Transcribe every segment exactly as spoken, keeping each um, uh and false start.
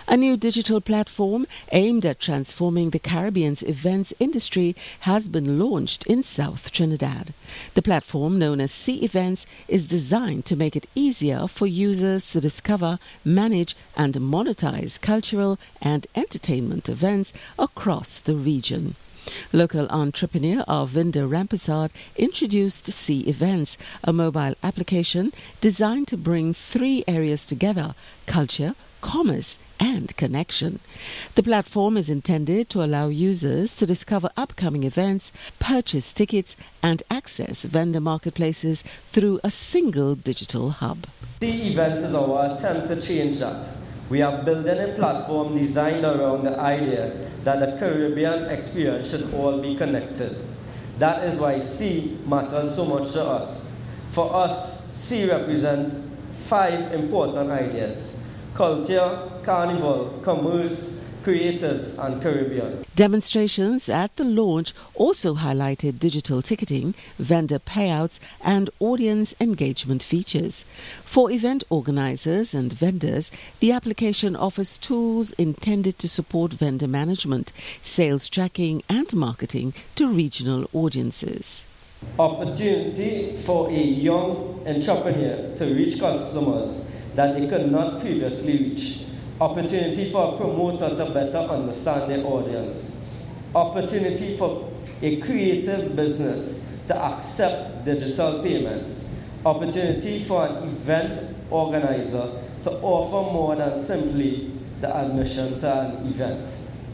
A new digital platform aimed at transforming the Caribbean's events industry has been launched in South Trinidad. The platform, known as Sea Events, is designed to make it easier for users to discover, manage, and monetize cultural and entertainment events across the region. Local entrepreneur Arvinder Rampersad introduced Sea Events, a mobile application designed to bring three areas together: culture, commerce, and connection. The platform is intended to allow users to discover upcoming events, purchase tickets, and access vendor marketplaces through a single digital hub. Sea Events is our attempt to change that. We are building a platform designed around the idea that the Caribbean experience should all be connected. That is why Sea matters so much to us. For us, Sea represents five important ideas: culture, carnival, commerce, creatives, and Caribbean. Demonstrations at the launch also highlighted digital ticketing, vendor payouts, and audience engagement features. For event organizers and vendors, the application offers tools intended to support vendor management, sales tracking, and marketing to regional audiences. Opportunity for a young entrepreneur to reach customers that they could not previously reach. Opportunity for a promoter to better understand their audience. Opportunity for a creative business to accept digital payments. Opportunity for an event organizer to offer more than simply the admission to an event.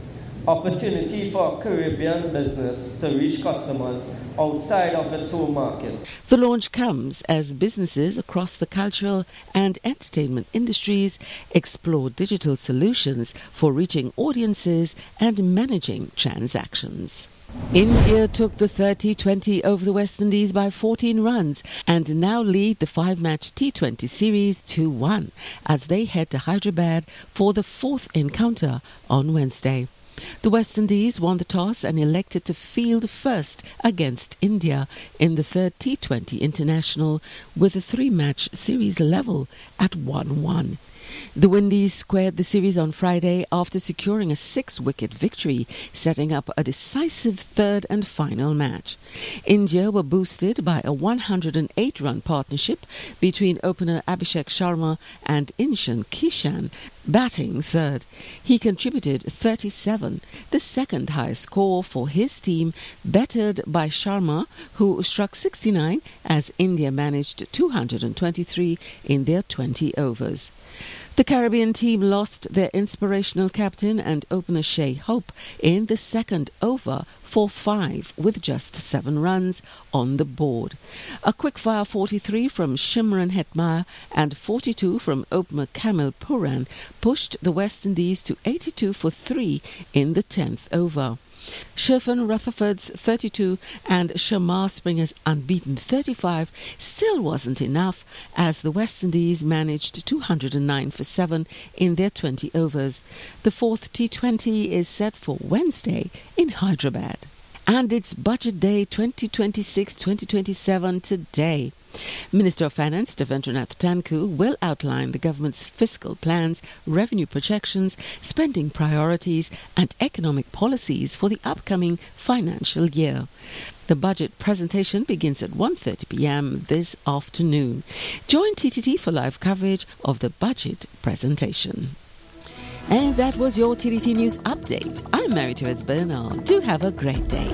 Opportunity for a Caribbean business to reach customers outside of its home market. The launch comes as businesses across the cultural and entertainment industries explore digital solutions for reaching audiences and managing transactions. India took the thirty twenty over the West Indies by fourteen runs and now lead the five-match T twenty series two one as they head to Hyderabad for the fourth encounter on Wednesday. The West Indies won the toss and elected to field first against India in the third T twenty International with a three-match series level at one one. The Windies squared the series on Friday after securing a six-wicket victory, setting up a decisive third and final match. India were boosted by a one hundred eight run partnership between opener Abhishek Sharma and Ishan Kishan, batting third. He contributed thirty-seven, the second highest score for his team, bettered by Sharma, who struck sixty-nine as India managed two hundred twenty-three in their twenty overs. The Caribbean team lost their inspirational captain and opener Shai Hope in the second over for five with just seven runs on the board. A quick-fire forty-three from Shimran Hetmyer and forty-two from opener Kamil Puran pushed the West Indies to eighty-two for three in the tenth over. Sherfan Rutherford's thirty-two and Shamar Springer's unbeaten thirty-five still wasn't enough as the West Indies managed two hundred nine for seven in their twenty overs. The fourth T twenty is set for Wednesday in Hyderabad. And it's Budget Day twenty twenty-six twenty twenty-seven today. Minister of Finance Devendranath Tanku will outline the government's fiscal plans, revenue projections, spending priorities and economic policies for the upcoming financial year. The budget presentation begins at one thirty p.m. this afternoon. Join T T T for live coverage of the budget presentation. And that was your T T T News Update. I'm Mary-Therese Bernard. Do have a great day.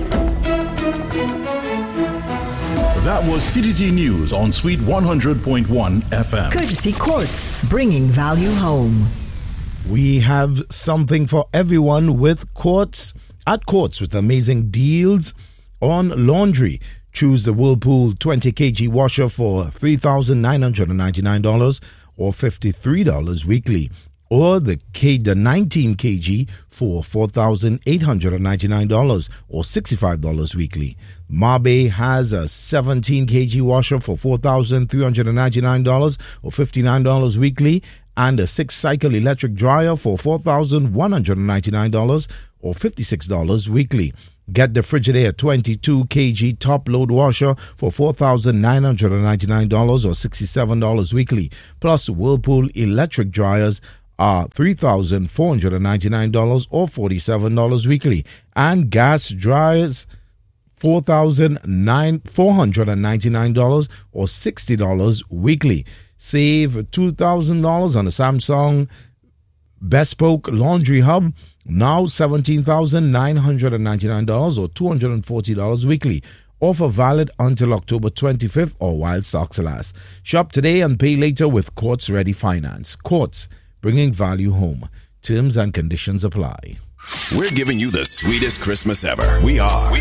That was T T T News on Sweet one hundred point one F M. Courtesy Quartz, bringing value home. We have something for everyone with Quartz. At Quartz with amazing deals on laundry. Choose the Whirlpool twenty kilogram washer for three thousand nine hundred ninety-nine dollars or fifty-three dollars weekly. Or the, K, the nineteen kilogram for four thousand eight hundred ninety-nine dollars or sixty-five dollars weekly. Mabe has a seventeen kilogram washer for four thousand three hundred ninety-nine dollars or fifty-nine dollars weekly, and a six-cycle electric dryer for four thousand one hundred ninety-nine dollars or fifty-six dollars weekly. Get the Frigidaire twenty-two kilogram top-load washer for four thousand nine hundred ninety-nine dollars or sixty-seven dollars weekly, plus Whirlpool electric dryers are three thousand four hundred ninety-nine dollars or forty-seven dollars weekly, and gas dryers four thousand four hundred ninety-nine dollars or sixty dollars weekly. Save two thousand dollars on a Samsung Bespoke Laundry Hub, now seventeen thousand nine hundred ninety-nine dollars or two hundred forty dollars weekly. Offer valid until October twenty-fifth or while stocks last. Shop today and pay later with Quartz Ready Finance. Quartz, bringing value home. Terms and conditions apply. We're giving you the sweetest Christmas ever. We are. We